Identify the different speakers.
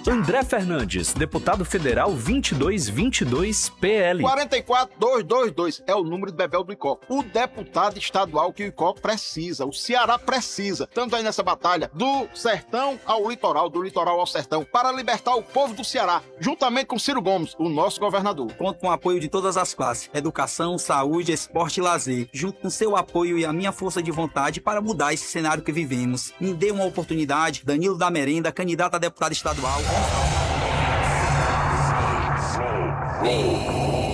Speaker 1: André Fernandes, deputado federal 2222 PL.
Speaker 2: 44222 é o número de Bebel do Icó. O deputado estadual que o Icó precisa, o Ceará precisa. Estamos aí nessa batalha do sertão ao litoral, do litoral ao sertão, para libertar o povo do Ceará, juntamente com Ciro Gomes, o nosso governador.
Speaker 3: Conto com o apoio de todas as classes, educação, saúde, esporte e lazer, junto com seu apoio e a minha força de vontade para mudar esse cenário que vivemos. Me dê uma oportunidade. Danilo da Merenda, candidato a deputado estadual.